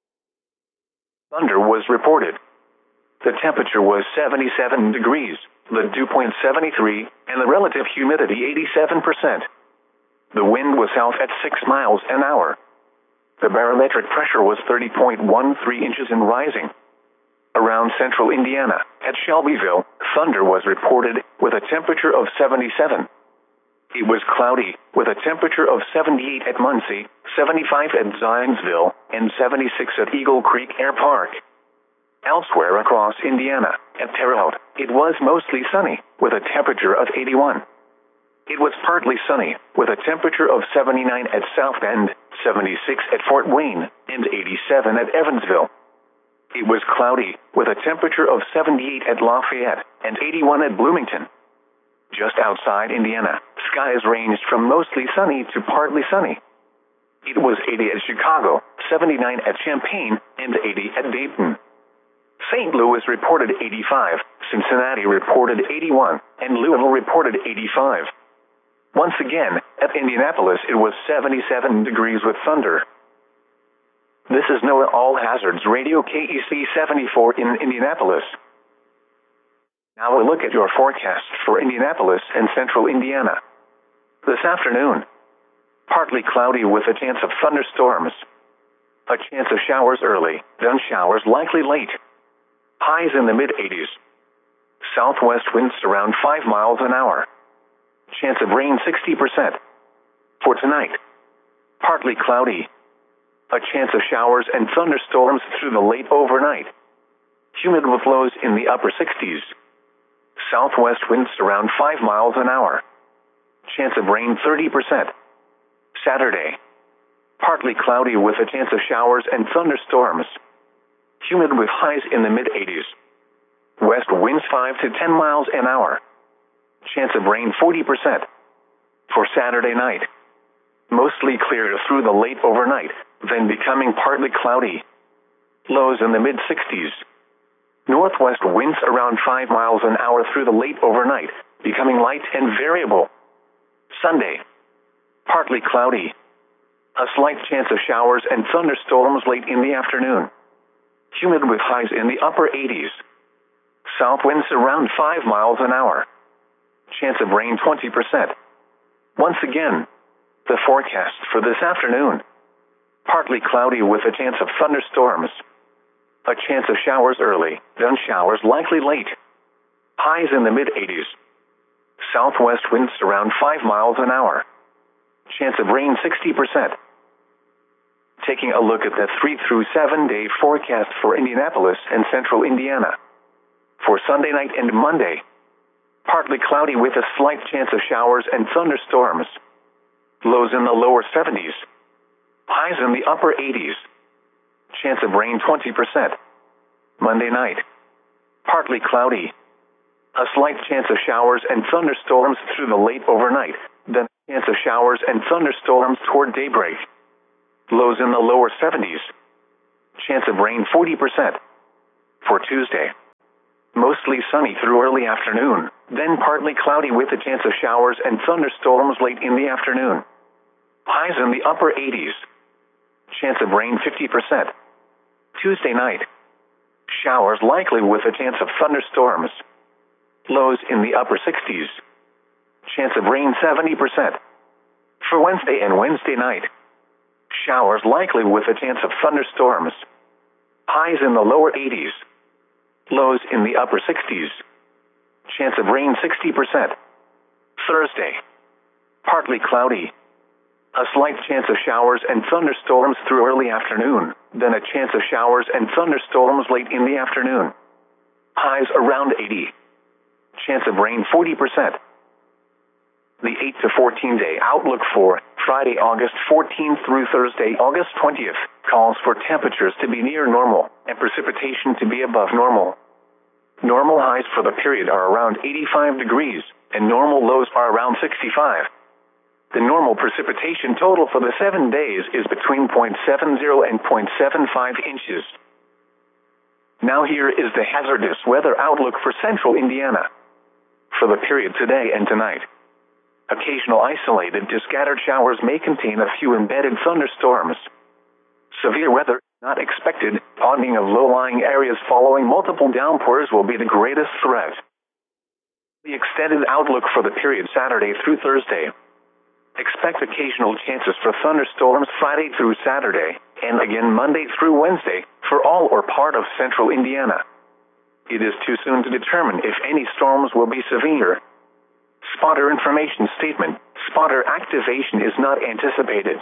thunder was reported. The temperature was seventy-seven degrees, the dew point seventy-three, and the relative humidity eighty-seven percent. The wind was south at six miles an hour. The barometric pressure was thirty point one three inches and rising. Around central Indiana, at Shelbyville, thunder was reported with a temperature of seventy-seven. It was cloudy, with a temperature of seventy-eight at Muncie, seventy-five at Zionsville, and seventy-six at Eagle Creek Air Park. Elsewhere across Indiana, at Terre Haute, it was mostly sunny, with a temperature of eighty-one. It was partly sunny, with a temperature of seventy-nine at South Bend, seventy-six at Fort Wayne, and eighty-seven at Evansville. It was cloudy, with a temperature of seventy-eight at Lafayette, and eighty-one at Bloomington. Just outside Indiana, skies ranged from mostly sunny to partly sunny. It was eighty at Chicago, seventy-nine at Champaign, and eighty at Dayton. Saint Louis reported eighty-five, Cincinnati reported eighty-one, and Louisville reported eighty-five. Once again, at Indianapolis it was seventy-seven degrees with thunder. This is NOAA All Hazards Radio K E C seventy-four in Indianapolis. Now a look at your forecast for Indianapolis and central Indiana. This afternoon, partly cloudy with a chance of thunderstorms. A chance of showers early, then showers likely late. Highs in the mid eighties. Southwest winds around five miles an hour. Chance of rain sixty percent. For tonight, partly cloudy. A chance of showers and thunderstorms through the late overnight. Humid with lows in the upper sixties. Southwest winds around five miles an hour. Chance of rain thirty percent. Saturday, partly cloudy with a chance of showers and thunderstorms. Humid with highs in the mid eighties. West winds five to ten miles an hour. Chance of rain forty percent. For Saturday night, mostly clear through the late overnight, then becoming partly cloudy. Lows in the mid sixties. Northwest winds around five miles an hour through the late overnight, becoming light and variable. Sunday, partly cloudy. A slight chance of showers and thunderstorms late in the afternoon. Humid with highs in the upper eighties. South winds around five miles an hour. Chance of rain twenty percent. Once again, the forecast for this afternoon. Partly cloudy with a chance of thunderstorms. A chance of showers early, then showers likely late. Highs in the mid eighties. Southwest winds around five miles an hour. Chance of rain sixty percent. Taking a look at the three through seven day forecast for Indianapolis and central Indiana. For Sunday night and Monday, partly cloudy with a slight chance of showers and thunderstorms. Lows in the lower seventies. Highs in the upper eighties. Chance of rain twenty percent. Monday night, partly cloudy. A slight chance of showers and thunderstorms through the late overnight, then Chance of showers and thunderstorms toward daybreak. Lows in the lower seventies. Chance of rain forty percent. For Tuesday, mostly sunny through early afternoon, then partly cloudy with a chance of showers and thunderstorms late in the afternoon. Highs in the upper eighties. Chance of rain fifty percent. Tuesday night, showers likely with a chance of thunderstorms. Lows in the upper sixties. Chance of rain seventy percent. For Wednesday and Wednesday night, showers likely with a chance of thunderstorms. Highs in the lower eighties. Lows in the upper sixties. Chance of rain sixty percent. Thursday, partly cloudy. A slight chance of showers and thunderstorms through early afternoon, then a chance of showers and thunderstorms late in the afternoon. Highs around eighty. Chance of rain forty percent. The eight to fourteen day outlook for Friday, August fourteenth through Thursday, August twentieth, calls for temperatures to be near normal and precipitation to be above normal. Normal highs for the period are around eighty-five degrees, and normal lows are around sixty-five. The normal precipitation total for the seven days is between zero point seven zero and zero point seven five inches. Now here is the hazardous weather outlook for central Indiana. For the period today and tonight, occasional isolated to scattered showers may contain a few embedded thunderstorms. Severe weather not expected. Ponding of low-lying areas following multiple downpours will be the greatest threat. The extended outlook for the period Saturday through Thursday. Expect occasional chances for thunderstorms Friday through Saturday, and again Monday through Wednesday, for all or part of central Indiana. It is too soon to determine if any storms will be severe. Spotter information statement. Spotter activation is not anticipated.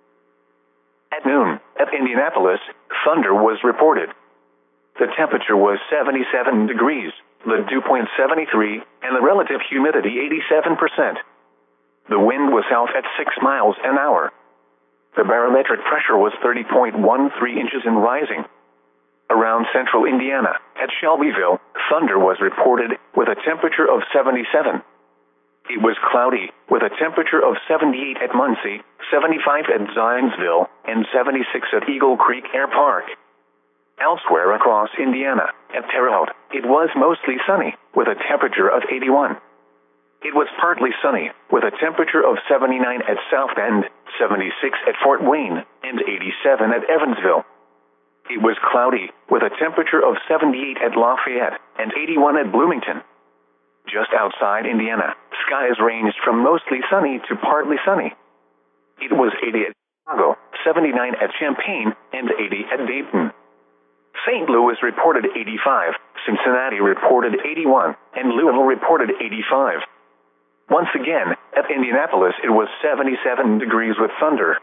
At noon, at Indianapolis, thunder was reported. The temperature was seventy-seven degrees, the dew point seventy-three, and the relative humidity eighty-seven percent. The wind was south at six miles an hour. The barometric pressure was thirty point one three inches and rising. Around central Indiana, at Shelbyville, thunder was reported with a temperature of seventy-seven. It was cloudy, with a temperature of seventy-eight at Muncie, seventy-five at Zionsville, and seventy-six at Eagle Creek Air Park. Elsewhere across Indiana, at Terre Haute, it was mostly sunny, with a temperature of eighty-one. It was partly sunny, with a temperature of seventy-nine at South Bend, seventy-six at Fort Wayne, and eighty-seven at Evansville. It was cloudy, with a temperature of seventy-eight at Lafayette, and eighty-one at Bloomington. Just outside Indiana, skies ranged from mostly sunny to partly sunny. It was eighty at Chicago, seventy-nine at Champaign, and eighty at Dayton. Saint Louis reported eighty-five, Cincinnati reported eighty-one, and Louisville reported eighty-five. Once again, at Indianapolis it was seventy-seven degrees with thunder.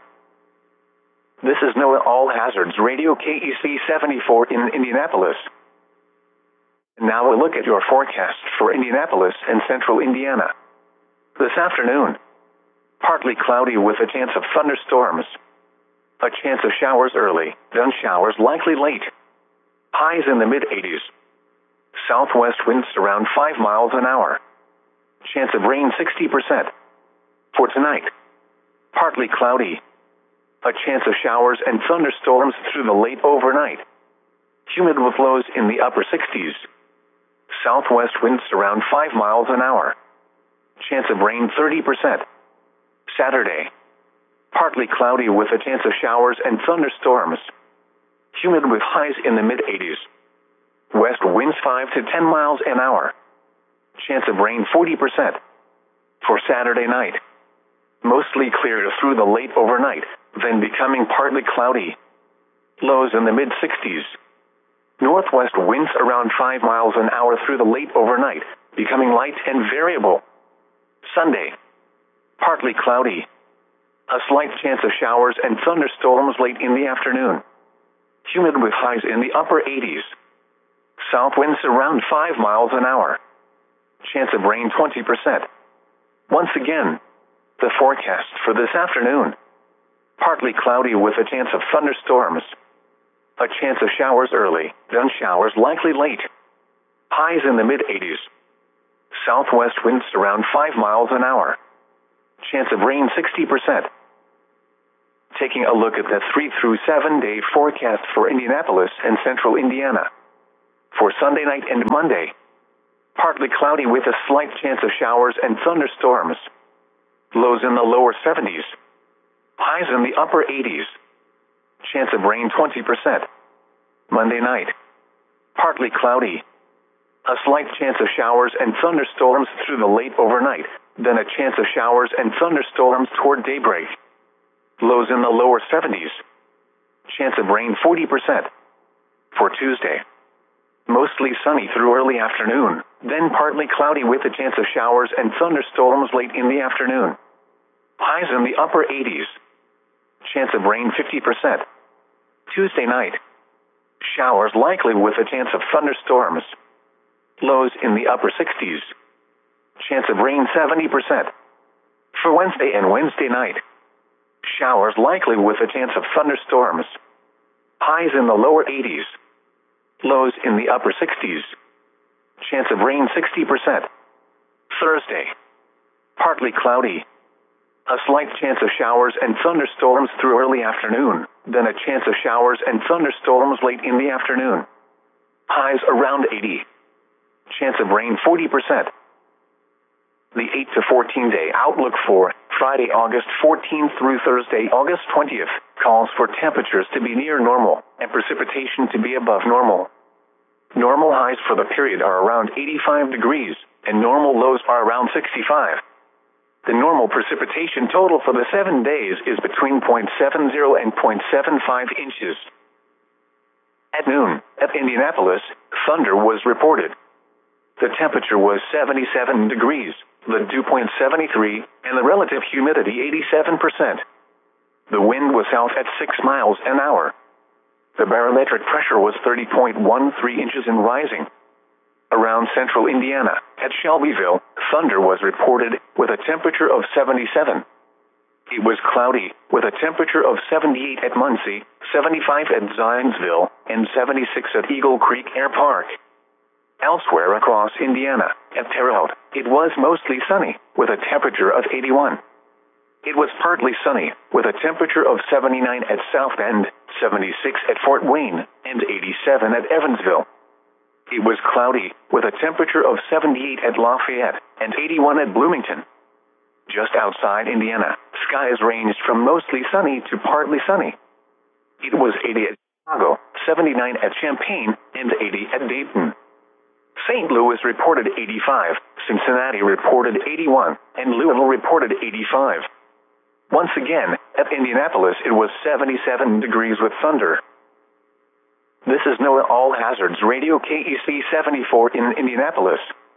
This is NOAA All Hazards Radio K E C seventy-four in Indianapolis. Now a look at your forecast for Indianapolis and central Indiana. This afternoon, partly cloudy with a chance of thunderstorms. A chance of showers early, then showers likely late. Highs in the mid eighties. Southwest winds around five miles an hour. Chance of rain sixty percent. For tonight, partly cloudy. A chance of showers and thunderstorms through the late overnight. Humid with lows in the upper sixties. Southwest winds around five miles an hour. Chance of rain thirty percent. Saturday, partly cloudy with a chance of showers and thunderstorms. Humid with highs in the mid eighties. West winds five to ten miles an hour. Chance of rain forty percent. For Saturday night, mostly clear through the late overnight, then becoming partly cloudy. Lows in the mid sixties. Northwest winds around five miles an hour through the late overnight, becoming light and variable. Sunday, partly cloudy. A slight chance of showers and thunderstorms late in the afternoon. Humid with highs in the upper eighties. South winds around five miles an hour. Chance of rain twenty percent. Once again, the forecast for this afternoon. Partly cloudy with a chance of thunderstorms. A chance of showers early, then showers likely late. Highs in the mid eighties. Southwest winds around five miles an hour. Chance of rain sixty percent. Taking a look at the three through seven day forecast for Indianapolis and central Indiana. For Sunday night and Monday, partly cloudy with a slight chance of showers and thunderstorms. Lows in the lower seventies. Highs in the upper eighties. Chance of rain twenty percent. Monday night, partly cloudy. A slight chance of showers and thunderstorms through the late overnight, then a chance of showers and thunderstorms toward daybreak. Lows in the lower seventies. Chance of rain forty percent. For Tuesday, mostly sunny through early afternoon, then partly cloudy with a chance of showers and thunderstorms late in the afternoon. Highs in the upper eighties. Chance of rain fifty percent. Tuesday night, showers likely with a chance of thunderstorms. Lows in the upper sixties. Chance of rain seventy percent. For Wednesday and Wednesday night, showers likely with a chance of thunderstorms. Highs in the lower eighties. Lows in the upper sixties. Chance of rain sixty percent. Thursday, partly cloudy. A slight chance of showers and thunderstorms through early afternoon, then a chance of showers and thunderstorms late in the afternoon. Highs around eighty. Chance of rain forty percent. The eight to fourteen day outlook for Friday, August fourteenth through Thursday, August twentieth, calls for temperatures to be near normal and precipitation to be above normal. Normal highs for the period are around eighty-five degrees, and normal lows are around sixty-five. The normal precipitation total for the seven days is between zero point seven zero and zero point seven five inches. At noon, at Indianapolis, thunder was reported. The temperature was seventy-seven degrees, the dew point seventy-three, and the relative humidity eighty-seven percent. The wind was south at six miles an hour. The barometric pressure was thirty point one three inches and rising. Around central Indiana, at Shelbyville, thunder was reported with a temperature of seventy-seven. It was cloudy, with a temperature of seventy-eight at Muncie, seventy-five at Zionsville, and seventy-six at Eagle Creek Air Park. Elsewhere across Indiana, at Terre Haute, it was mostly sunny, with a temperature of eighty-one. It was partly sunny, with a temperature of seventy-nine at South Bend, seventy-six at Fort Wayne, and eighty-seven at Evansville. It was cloudy, with a temperature of seventy-eight at Lafayette, and eighty-one at Bloomington. Just outside Indiana, skies ranged from mostly sunny to partly sunny. It was eighty at Chicago, seventy-nine at Champaign, and eighty at Dayton. Saint Louis reported eighty-five, Cincinnati reported eighty-one, and Louisville reported eighty-five. Once again, at Indianapolis it was seventy-seven degrees with thunder. This is NOAA All Hazards Radio K E C seventy-four in Indianapolis.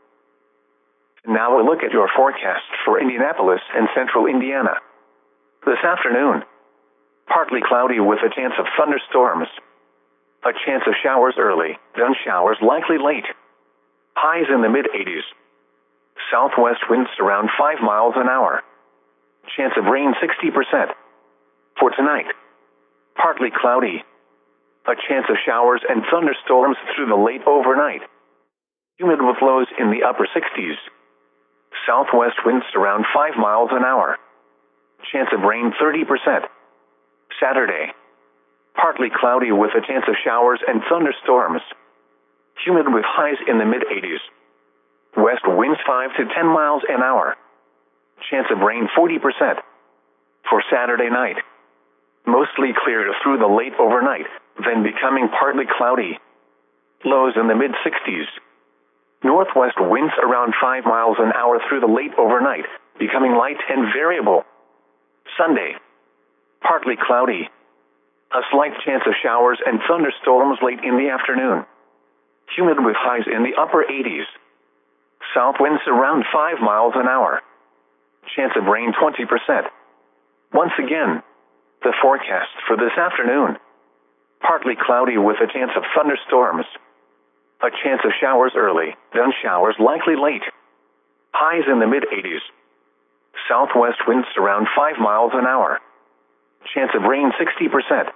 Now a look at your forecast for Indianapolis and central Indiana. This afternoon, partly cloudy with a chance of thunderstorms. A chance of showers early, then showers likely late. Highs in the mid eighties. Southwest winds around five miles an hour. Chance of rain sixty percent. For tonight, partly cloudy. A chance of showers and thunderstorms through the late overnight. Humid with lows in the upper sixties. Southwest winds around five miles an hour. Chance of rain thirty percent. Saturday, partly cloudy with a chance of showers and thunderstorms. Humid with highs in the mid eighties. West winds five to ten miles an hour. Chance of rain forty percent. For Saturday night, mostly clear through the late overnight, then becoming partly cloudy. Lows in the mid sixties. Northwest winds around five miles an hour through the late overnight, becoming light and variable. Sunday, partly cloudy. A slight chance of showers and thunderstorms late in the afternoon. Humid with highs in the upper eighties. South winds around five miles an hour. Chance of rain twenty percent. Once again, the forecast for this afternoon. Partly cloudy with a chance of thunderstorms. A chance of showers early, then showers likely late. Highs in the mid eighties. Southwest winds around five miles an hour. Chance of rain sixty percent.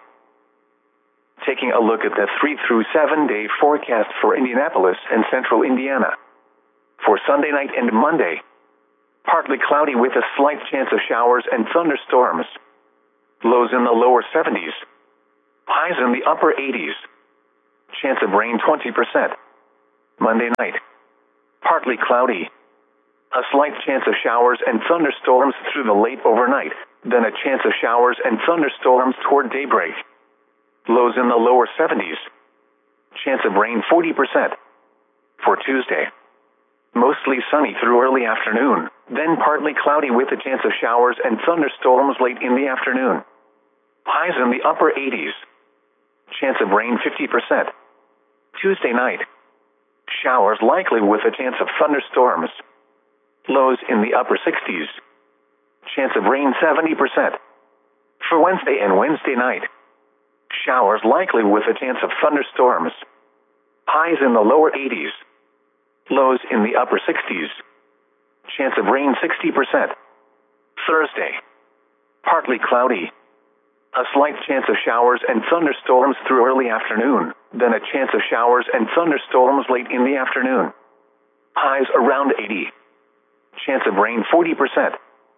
Taking a look at the three through seven day forecast for Indianapolis and central Indiana. For Sunday night and Monday, Partly cloudy with a slight chance of showers and thunderstorms. Lows in the lower seventies. Highs in the upper eighties. Chance of rain twenty percent. Monday night. Partly cloudy. A slight chance of showers and thunderstorms through the late overnight, then a chance of showers and thunderstorms toward daybreak. Lows in the lower seventies. Chance of rain forty percent. For Tuesday. Mostly sunny through early afternoon, then partly cloudy with a chance of showers and thunderstorms late in the afternoon. Highs in the upper eighties. Chance of rain fifty percent. Tuesday night. Showers likely with a chance of thunderstorms. Lows in the upper sixties. Chance of rain seventy percent. For Wednesday and Wednesday night. Showers likely with a chance of thunderstorms. Highs in the lower eighties. Lows in the upper sixties. Chance of rain sixty percent. Thursday. Partly cloudy. A slight chance of showers and thunderstorms through early afternoon, then a chance of showers and thunderstorms late in the afternoon. Highs around eighty. Chance of rain forty percent.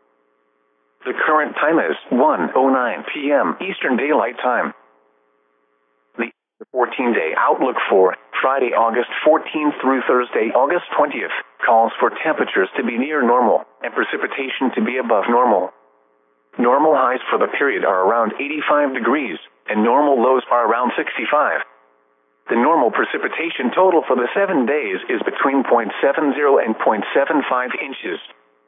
The current time is one oh nine p m Eastern Daylight Time. The fourteen-day outlook for Friday, August fourteenth through Thursday, August twentieth, calls for temperatures to be near normal and precipitation to be above normal. Normal highs for the period are around eighty-five degrees, and normal lows are around sixty-five. The normal precipitation total for the seven days is between zero point seven zero and zero point seven five inches.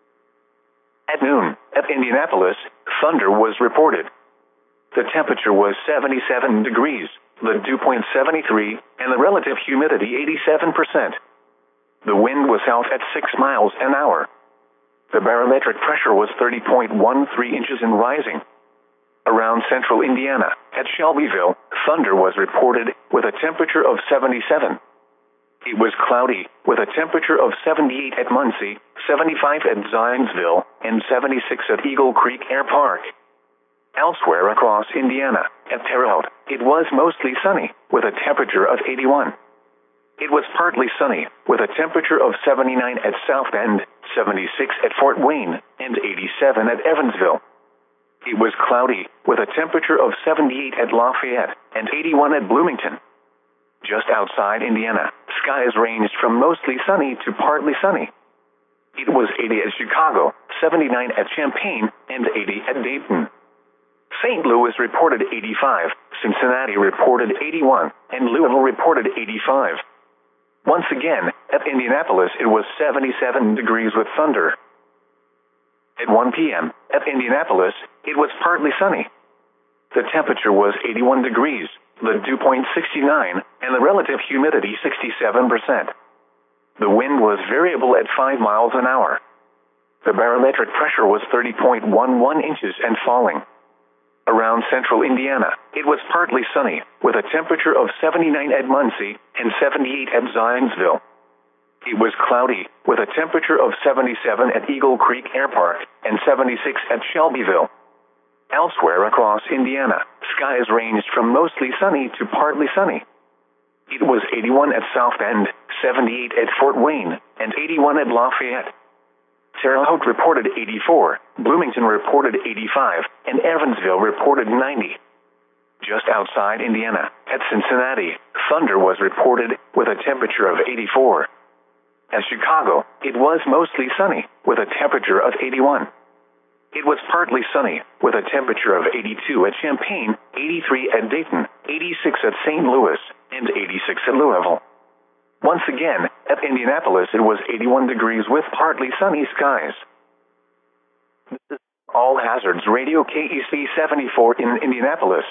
At noon, at Indianapolis, thunder was reported. The temperature was seventy-seven degrees, the dew point seventy-three, and the relative humidity eighty-seven percent. The wind was south at six miles an hour. The barometric pressure was thirty point one three inches and rising. Around central Indiana, at Shelbyville, thunder was reported with a temperature of seventy-seven. It was cloudy, with a temperature of seventy-eight at Muncie, seventy-five at Zionsville, and seventy-six at Eagle Creek Air Park. Elsewhere across Indiana, at Terre Haute, it was mostly sunny, with a temperature of eighty-one. It was partly sunny, with a temperature of seventy-nine at South Bend, seventy-six at Fort Wayne, and eighty-seven at Evansville. It was cloudy, with a temperature of seventy-eight at Lafayette, and eighty-one at Bloomington. Just outside Indiana, skies ranged from mostly sunny to partly sunny. It was eighty at Chicago, seventy-nine at Champaign, and eighty at Dayton. Saint Louis reported eighty-five, Cincinnati reported eighty-one, and Louisville reported eighty-five. Once again, at Indianapolis it was seventy-seven degrees with thunder. At one p m, at Indianapolis, it was partly sunny. The temperature was eighty-one degrees, the dew point sixty-nine, and the relative humidity sixty-seven percent. The wind was variable at five miles an hour. The barometric pressure was thirty point one one inches and falling. Around central Indiana, it was partly sunny, with a temperature of seventy-nine at Muncie and seventy-eight at Zionsville. It was cloudy, with a temperature of seventy-seven at Eagle Creek Air Park and seventy-six at Shelbyville. Elsewhere across Indiana, skies ranged from mostly sunny to partly sunny. It was eighty-one at South Bend, seventy-eight at Fort Wayne, and eighty-one at Lafayette. Terre Haute reported eighty-four, Bloomington reported eighty-five, and Evansville reported ninety. Just outside Indiana, at Cincinnati, thunder was reported with a temperature of eighty-four. At Chicago, it was mostly sunny, with a temperature of eighty-one. It was partly sunny, with a temperature of eighty-two at Champaign, eighty-three at Dayton, eighty-six at Saint Louis, and eighty-six at Louisville. Once again, at Indianapolis it was eighty-one degrees with partly sunny skies. This is All Hazards Radio K E C seventy-four in Indianapolis.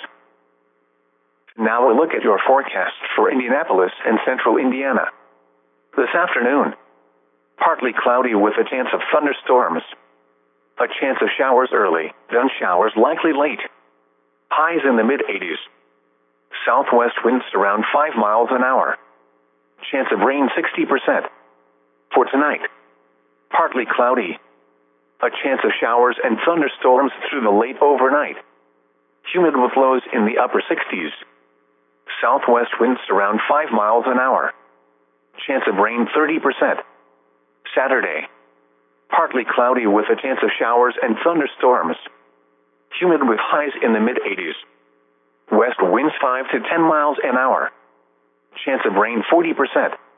Now a look at your forecast for Indianapolis and central Indiana. This afternoon, partly cloudy with a chance of thunderstorms. A chance of showers early, then showers likely late. Highs in the mid eighties. Southwest winds around five miles an hour. Chance of rain sixty percent. For tonight, partly cloudy. A chance of showers and thunderstorms through the late overnight. Humid with lows in the upper sixties. Southwest winds around five miles an hour. Chance of rain thirty percent. Saturday, Partly cloudy with a chance of showers and thunderstorms. Humid with highs in the mid eighties. West winds five to ten miles an hour. Chance of rain forty percent.